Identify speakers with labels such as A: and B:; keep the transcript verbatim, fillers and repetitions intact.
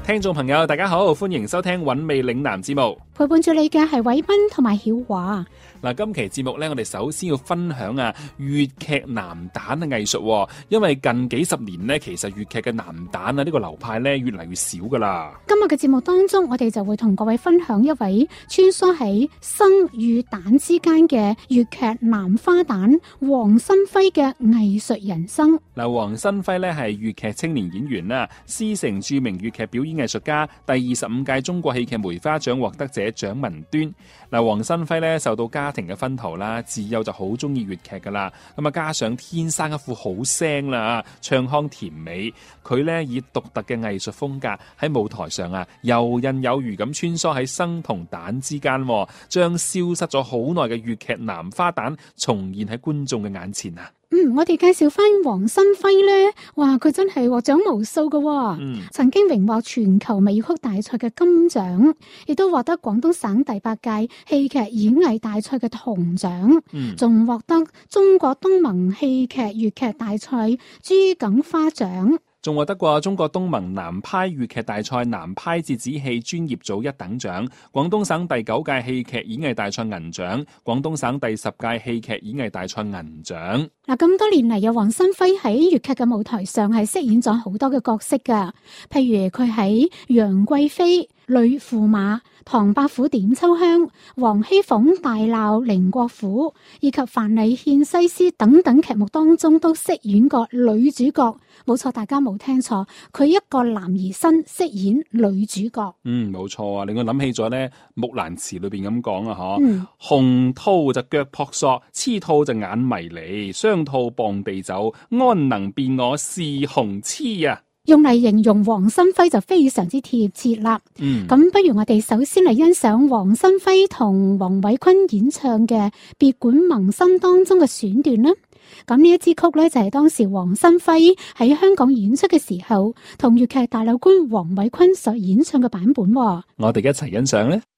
A: 聽眾朋友大家好，歡迎收聽韻味嶺南節目，
B: 陪伴住你嘅係偉斌同埋曉華。
A: 嗱，今期節目咧，我哋首先要分享啊粵劇男旦嘅藝術，因為近幾十年咧，其實粵劇嘅男旦啊呢個流派咧越嚟越少噶啦。
B: 今日嘅節目當中，我哋就會同各位分享一位穿梭喺生與旦之間嘅粵劇男花旦黃新輝嘅藝術人生。
A: 嗱，黃新輝咧係粵劇青年演員啦，師承著名粵劇表演藝術家，第二十五屆中國戲劇梅花獎獲得者蔣文端。嗱，黃新輝咧受到家庭嘅熏陶啦，自幼就好中意粵劇噶啦，咁啊加上天生一副好聲啦，唱腔甜美，佢咧以獨特嘅藝術風格喺舞台上啊游刃有餘咁穿梭喺生同旦之間，將消失咗好耐嘅粵劇男花旦重現喺觀眾嘅眼前啊！
B: 嗯，我哋介紹翻黃新輝呢，哇，佢真係獲獎無數嘅、哦，嗯、曾經榮獲全球微曲大賽嘅金獎，亦都獲得廣東省第八屆戲劇演藝大賽嘅銅獎，仲獲、嗯、得中國東盟戲劇粵劇大賽朱槿花獎。
A: 仲獲得過中國東盟南派粵劇大賽南派折子戲專業組一等獎，廣東省第九屆戲劇演藝大賽銀獎，廣東省第十屆戲劇演藝大賽銀獎。
B: 嗱，咁多年嚟，有黃新輝喺粵劇嘅舞台上係飾演咗好多嘅角色噶，譬如佢喺楊貴妃、呂駙馬、唐伯虎點秋香、王熙鳳大鬧寧國府以及范蠡獻西施等等劇目當中都飾演過女主角。冇錯，大家冇聽錯，佢一個男兒身飾演女主角。嗯，
A: 冇錯啊，令我諗起咗咧《木蘭辭》裏邊咁講啊，嗬、嗯，紅兔就腳撲朔，雌兔就眼迷離，雙兔傍地走，安能辨我是紅雌啊？
B: 用嚟形容黃新輝就非常之貼切啦。嗯，咁不如我哋首先嚟欣賞黃新輝同黃偉坤演唱嘅《別館萌生》當中嘅選段啦。咁呢一支曲咧就係當時黃新輝喺香港演出嘅時候，同粵劇大老倌黃偉坤所演唱嘅版本。
A: 我哋一齊欣賞咧。